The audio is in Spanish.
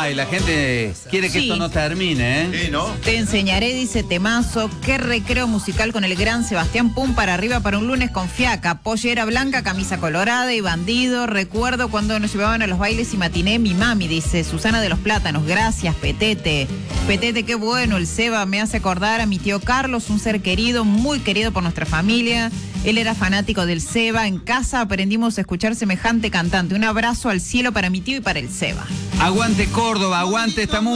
Ay, la gente quiere que esto no termine, ¿eh? Sí, ¿no? Te enseñaré, dice Temazo. Qué recreo musical con el gran Sebastián. Pum para arriba para un lunes con fiaca. Pollera blanca, camisa colorada y bandido. Recuerdo cuando nos llevaban a los bailes y matiné mi mami, dice Susana de los Plátanos. Gracias, Petete. Petete, qué bueno. El Seba me hace acordar a mi tío Carlos, un ser querido, muy querido por nuestra familia. Él era fanático del Seba. En casa aprendimos a escuchar semejante cantante. Un abrazo al cielo para mi tío y para el Seba. Aguante Córdoba, aguante esta música.